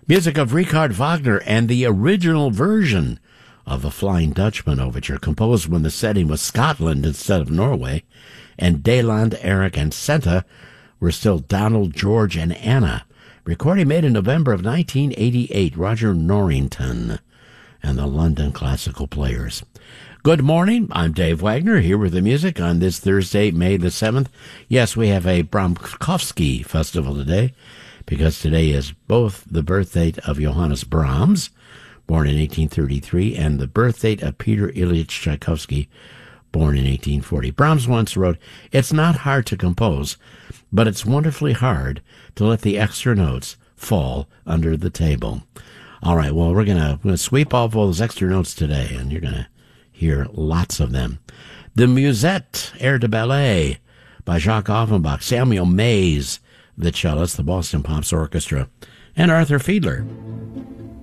Music of Richard Wagner and the original version of the Flying Dutchman Overture, composed when the setting was Scotland instead of Norway, and Daland, Eric, and Senta were still Donald, George, and Anna. Recording made in November of 1988, Roger Norrington and the London Classical Players. Good morning, I'm Dave Wagner, here with the music on this Thursday, May the 7th. Yes, we have a Brahmskovsky festival today, because today is both the birth date of Johannes Brahms, born in 1833, and the birth date of Peter Ilyich Tchaikovsky, born in 1840. Brahms once wrote, "It's not hard to compose, but it's wonderfully hard to let the extra notes fall under the table." All right, well, we're gonna sweep off all those extra notes today, and you're going to hear lots of them. The Musette, Air de Ballet, by Jacques Offenbach, Samuel Mays, the cellist, the Boston Pops Orchestra, and Arthur Fiedler.